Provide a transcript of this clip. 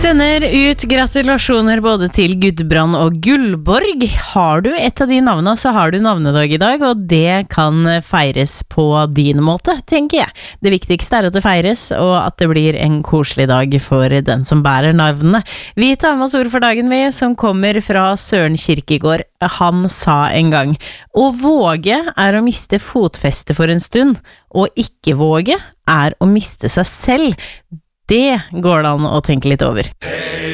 Sender ut gratulasjoner både til Gudbrand og Gullborg. Har du et av de navnene, så har du navnedag i dag, og det kan feires på din måte, tenker jeg. Det viktigste er at det feires, og at det blir en koselig dag for den som bærer navnene. Vi tar med oss ord for dagen, som kommer fra Søren Kierkegaard. Han sa en gang: å våge er å miste fotfeste for en stund, og ikke våge er å miste seg selv. Det går det an å tenke litt over.